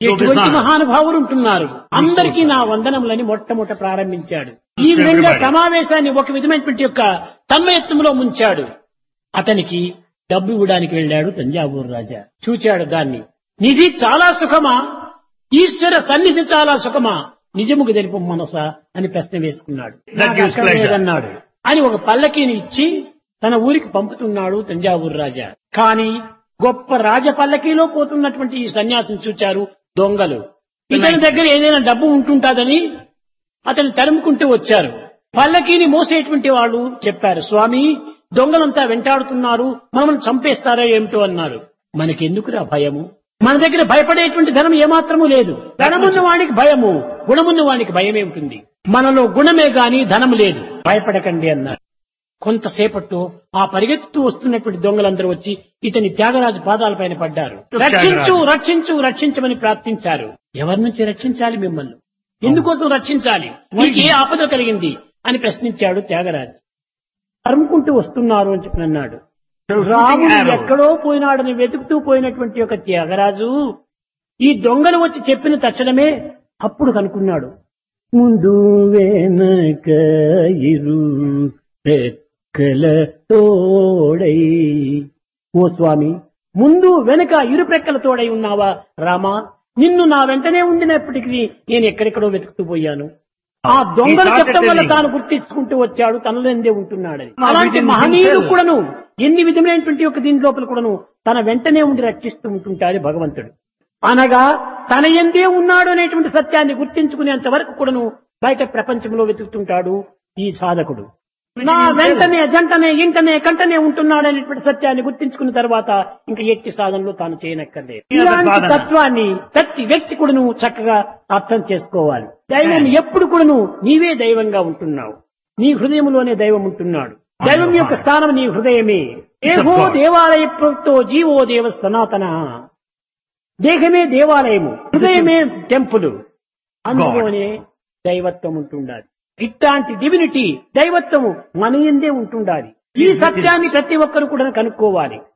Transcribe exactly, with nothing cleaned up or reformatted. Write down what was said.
ఎటువంటి మహానుభావులు ఉంటున్నారు. అందరికీ నా వందనములని మొట్టమొదట ప్రారంభించాడు. ఈ విధంగా సమావేశాన్ని ఒక విధమైనటువంటి యొక్క తన్మయత్వంలో ముంచాడు. అతనికి డబ్బు ఇవ్వడానికి వెళ్ళాడు తంజావూరు రాజా. చూచాడు దాన్ని. నిధి చాలా సుఖమా, ఈశ్వర సన్నిధి చాలా సుఖమా, నిజముకు తెలుపు మనసా అని ప్రశ్న వేసుకున్నాడు. లేదన్నాడు అని ఒక పల్లకీని ఇచ్చి తన ఊరికి పంపుతున్నాడు తంజావూరు రాజా. కాని గొప్ప రాజ పల్లకీలో పోతున్నటువంటి ఈ సన్యాసిని చూచారు దొంగలు. ఇతని దగ్గర ఏదైనా డబ్బు ఉంటుంటాదని అతను తరుముకుంటూ వచ్చారు. పల్లకీని మోసేటువంటి వాళ్ళు చెప్పారు, స్వామి దొంగలంతా వెంటాడుతున్నారు, మనల్ని చంపేస్తారో ఏమిటో అన్నారు. మనకెందుకురా భయము, మన దగ్గర భయపడేటువంటి ధనం ఏమాత్రము లేదు. ధనమున్న వాడికి భయము, గుణమున్న వాడికి భయమే ఉంటుంది. మనలో గుణమే గాని ధనము లేదు, భయపడకండి అన్నారు. కొంతసేపట్లో ఆ పరిగెత్తుతూ వస్తున్నటువంటి దొంగలందరూ వచ్చి ఇతని త్యాగరాజు పాదాలపైన పడ్డారు. రక్షించు రక్షించు రక్షించమని ప్రార్థించారు. ఎవరి నుంచి రక్షించాలి మిమ్మల్ని, ఎందుకోసం రక్షించాలి, మీకు ఏ ఆపద కలిగింది అని ప్రశ్నించాడు త్యాగరాజు. తరుముకుంటూ వస్తున్నారు అని చెప్పి అన్నాడు. రాముడు ఎక్కడో పోయినాడని వెతుకుతూ పోయినటువంటి ఒక త్యాగరాజు ఈ దొంగలు వచ్చి చెప్పిన తక్షణమే అప్పుడు కనుక్కున్నాడు. ముందు వెనక ఇరు రెక్కల తోడై, ఓ స్వామి ముందు వెనక ఇరు రెక్కల తోడై ఉన్నావా రామా, నిన్ను నా వెంటనే ఉండినప్పటికీ నేను ఎక్కడెక్కడో వెతుకుతూ పోయాను. ఆ దొంగలు చెప్పడం వల్ల తాను గుర్తించుకుంటూ వచ్చాడు, తనలోందే ఉంటున్నాడని. అలాంటి మహనీయుడు కూడాను ఎన్ని విధమైనటువంటి ఒక దీని లోపల కూడాను తన వెంటనే ఉండి రక్షిస్తూ ఉంటుంటారు భగవంతుడు. అనగా తన ఎందే ఉన్నాడు అనేటువంటి సత్యాన్ని గుర్తించుకునేంత వరకు కూడాను బయట ప్రపంచంలో వెతుకుతుంటాడు ఈ సాధకుడు. నా వెంటనే జంటనే ఇంటనే కంటనే ఉంటున్నాడు అనేటువంటి సత్యాన్ని గుర్తించుకున్న తర్వాత ఇంకా ఎట్టి సాధనలో తాను చేయనక్కర్లేదు. ఇలాంటి తత్వాన్ని ప్రతి వ్యక్తి కూడాను చక్కగా అర్థం చేసుకోవాలి. దైవం ఎప్పుడు కూడాను నీవే దైవంగా ఉంటున్నావు, నీ హృదయంలోనే దైవం ఉంటున్నాడు. దైవం యొక్క స్థానం నీ హృదయమే. దేహో దేవాలయ ప్రవృత్తో జీవో దేవ సనాతన. దేహమే దేవాలయము, హృదయమే టెంపుల్, అందులోనే దైవత్వం ఉంటుండాలి. ఇట్లాంటి డివినిటీ దైవత్వము మన యందే ఉంటుండాలి. ఈ సత్యాన్ని ప్రతి ఒక్కరు కూడా కనుక్కోవాలి.